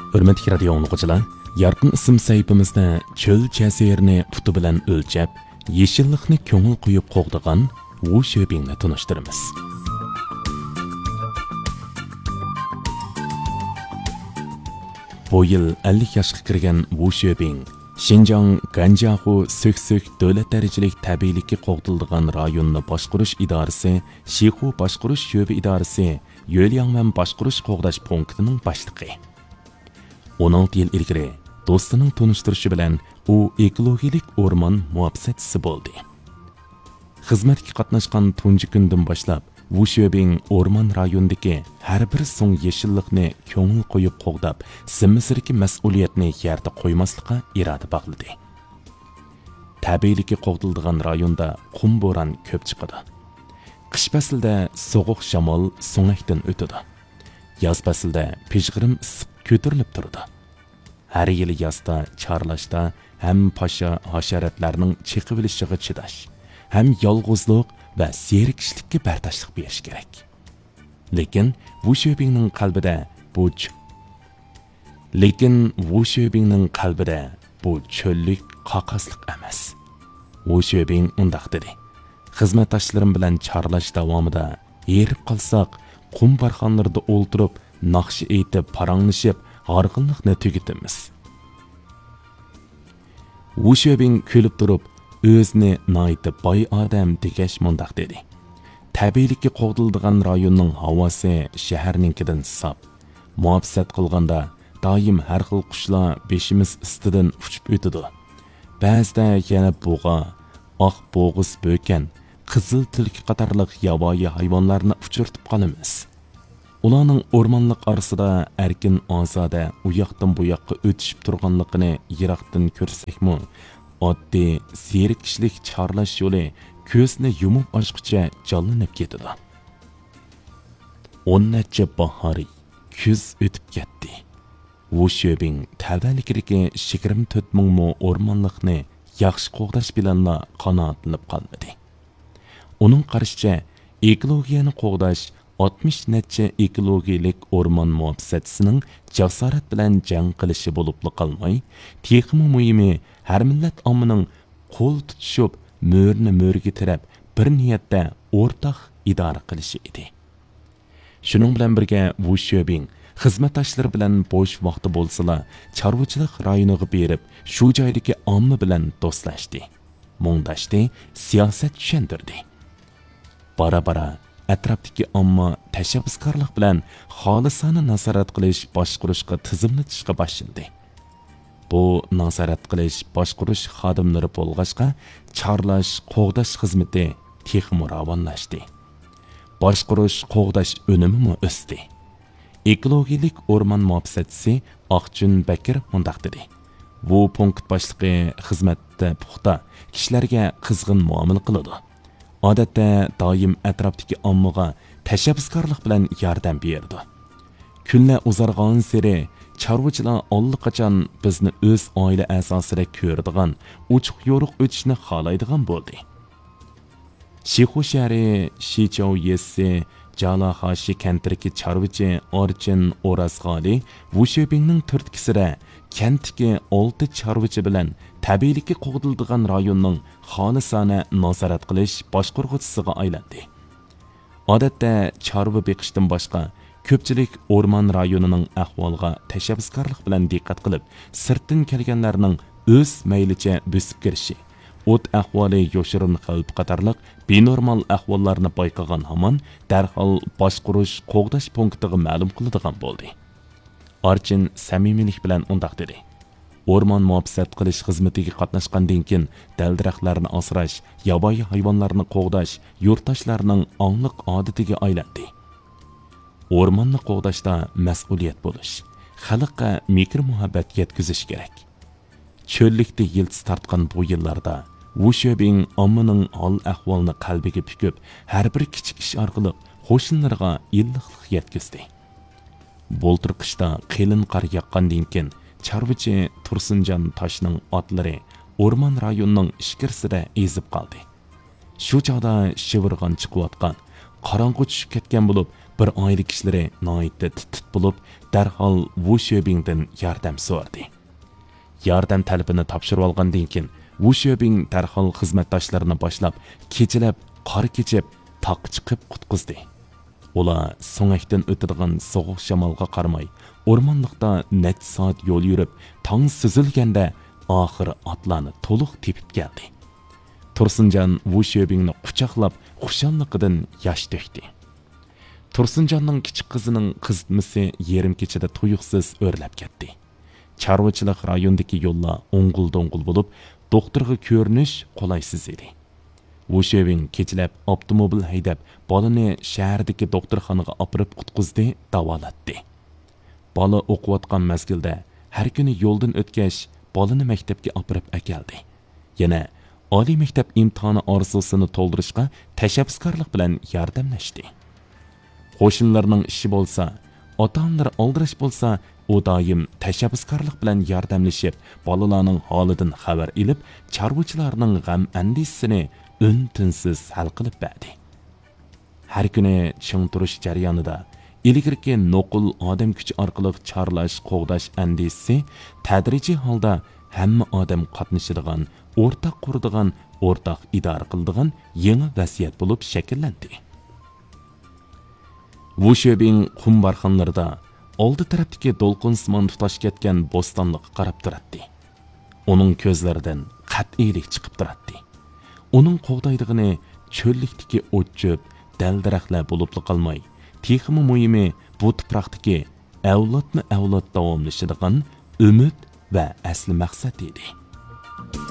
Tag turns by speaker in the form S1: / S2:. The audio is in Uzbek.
S1: Hürmetli radio anlıqçılar, yarqın isim sayfimizda çöl chasirini putu bilan o'lchab, yeşillikni ko'ngil qo'yib qo'g'digan Wu Xuebingni tanishtiramiz. Bu yil 50 yoshga kirgan Wu Xuebing Xinjiang Ganjiahu Söksök davlat darajalik tabiiylikka qo'g'dildigan rayonni boshqarish idorasi, Shihu boshqarish sho'ba idorasi, Yo'lyangmen boshqarish qo'g'dash punktining boshlig'i. 16 yil ilgari do'stining tanishtirishi bilan u ekologik o'rmon muhabbetchisi bo'ldi. Xizmatga qatnashgan tunji kundan boshlab Wu Xuebing o'rmon rayonidagi har bir so'ng yeshillikni ko'ngil qo'yib qo'g'dab, zimmisirki mas'uliyatni yerda qo'ymaslikqa iroda bog'ladi. Tabiiylikka qo'g'dildigan rayonda qum bo'ron ko'p chiqadi. Qish faslida sovuq shamol so'ngakdan o'tadi. Yoz faslida pishg'irim issiq ko'tarilib turdi. Har yili yozda chorlashda ham pasha hasharotlarning chiqivilishiga chidash, ham yolg'izlik va zerikishlikka bardoshlik berish kerak. Lekin Wu Xuebingning qalbida bu cho'llik qaqaslik emas. Wu Xuebing undaq dedi: "Xizmatdoshlarim bilan chorlash davomida erib qolsak, qum barxonlarida o'ltirib, naqshi aytib, paranglashib, g'arqinlikni tugitimiz." Wu Xuebing kulib turib, o'zini noyitib boy odam degash mundaq dedi: "Tabiiylikka qo'g'dildigan rayonning havosi shaharninkidan sop. Muhabbet qilganda doim har xil qushlar beshimiz ustidan uchib o'tadi. Ba'zida yana bug'a, oq bo'g'iz bo'kan, qizil tilki qatorliq yovvoyi hayvonlarni uchirtib qolamiz. Ularning o'rmonlik orasida erkin ozoda u yoqdan bu yoqqa o'tishib turganligini yiroqdan ko'rsakmi, oddiy zerikishlik chorlash yo'li ko'zni yumib ochqicha jonlanib ketadi." 10 necha bahori, kuz o'tib ketdi. Wu Xuebing tavallikdagi 24 ming mo o'rmonlikni yaxshi qo'g'dash bilanla qanoatlanib qolmadi. Uning qarashicha, ekologiyani qo'g'dash 60 necha ekologiyalik o'rmon muhabbetchisining jasorat bilan jang qilishi bo'lib qolmay, texmi muhimi har millat ommaning qo'l tutishib, mo'rni mo'rga tirab, bir niyatda o'rtaq idora qilishi edi. Shuning bilan birga Wu Xuebing xizmatdoshlari bilan bo'sh vaqti bo'lsa-la, chorvachilik rayoniga berib, shu joydagi omma bilan do'stlashdi, mungdashdi, siyosat tushuntirdi. Bara-bara atrofdagi omma tashabbuskorlik bilan xolisona nazorat qilish, boshqarishga tizimlatishga boshladi. Bu nazorat qilish, boshqarish xodimlari bo'lg'achqa, chorlash, qo'g'dash xizmati texmi ravonlashdi. Boshqarish, qo'g'dash unumi o'sdi. Ekologik o'rmon muhabbetchisi Oqchun Bakir mundaq dedi: "Bu punkt boshlig'i xizmatda puxta, kishilarga qizg'in muomala qiladi. Odatda doim atrofdagi ommaga tashabbuskorlik bilan yordam berdi. Kunlar uzargan sari chorvachilar allaqachon bizni o'z oila a'zosida ko'radigan, uchuq yo'riq o'tishni xohlaydigan bo'ldi." Shihu shahri Shichou Yesi Jalahashi kantriki chorvachi Orchin O'razg'oli Wu Xuebingning turtkisida kentdagi 6 chorvachi bilan tabiiylikka qo'g'dildigan rayonning xolisona nazorat qilish boshqaruvchisiga aylandi. Odatda chorva beqishdan boshqa ko'pchilik o'rmon rayonining ahvoliga tashabbuskorlik bilan diqqat qilib, sirtdan kelganlarning o'z maylicha bosib kirishi, o't ahvoli, yoshirin xavf qatorliq benormal ahvollarni payqagan hamon darhol boshqarish qo'g'dash punktiga ma'lum qiladigan bo'ldi. Orchin samimiylik bilan undaq dedi: "O'rmon muhabbet qilish xizmatiga qatnashgandan keyin dal-daraxtlarni asrash, yovvoyi hayvonlarni qo'g'dash yurtdoshlarning ongliq odatiga aylandi. O'rmonni qo'g'dashda mas'uliyat bo'lish, xalqqa mehr muhabbat yetkazish kerak." Cho'llikda yildiz tortgan bu yillarda Wu Xuebing ommaning hol ahvolini qalbiga pukib, har bir kichik ish orqali qo'shnilarga illiqlik yetkazdi. Bo'ltir qishda qalin qor yoqqandan keyin chorvachi Tursunjon Toshning otlari o'rmon rayonining ishkirsida ezib qoldi. Shu chog'da shivirg'on chiqayotgan, qorong'u tushib ketgan bo'lib, bir oila kishilari noitda tit bo'lib darhol Wu Xuebingdan yordam so'radi. Yordam talabini topshirib olgandan keyin Wu Xuebing darhol xizmatdoshlarini boshlab kechalab qor kechib taq chiqib qutqizdi. Ular so'ngakdan o'tadigan sovuq shamolga qaramay o'rmonliqda necha soat yo'l yurib tong suzilganda oxiri otlarni to'liq tepib keldi. Tursunjon Wu Xuebingni quchoqlab xushalligidan yosh to'kdi. Tursunjonning kichik qizining qizitmasi yarim kechada tuyuqsiz o'rlab ketdi. Chorvachilik rayonidagi yo'llar o'ng'ul-do'ng'ul bo'lib, doktorga ko'rinish qolaysiz edi. Wu Xuebing kechalab avtomobil haydab, bolani shahardagi doktorxonaga olib qutqizdi, davolatdi. Bola o'qiyotgan mazgilda har kuni yo'ldan o'tgach, bolani maktabga olib akeldi. Yana oliy maktab imtihoni orzusini to'ldirishga tashabbuskorlik bilan yordamlashdi. Qo'shnilarning ishi bo'lsa, ota-onalar oldirish bo'lsa, u doim tashabbuskorlik bilan yordamlashib, bolalarning holidan xabar olib, chorvachilarning g'am andisini un-tinsiz hal qilib berdi. Har kuni ching turish jarayonida ilgirki noqul odam kuchi orqali chorlash, qo'g'dash andisi tadrijiy holda hamma odam qatnashadigan, o'rtaq quradigan, o'rtaq idora qiladigan yangi vasiyat bo'lib shakllandi. Wu Xuebing qum barxanlarida oldi tarafdagi do'lqinsimon tutash ketgan bo'stonliqqa qarab turadi. Uning ko'zlaridan qat'iylik chiqib turadi. Uning qo'g'daydig'ini cho'llikdagi o'tchib, dal-daraxtlar bo'lib qolmay, texmi muhimi bu tuproqdagi avlodma avlod davomlashadigan umid va asli maqsad edi.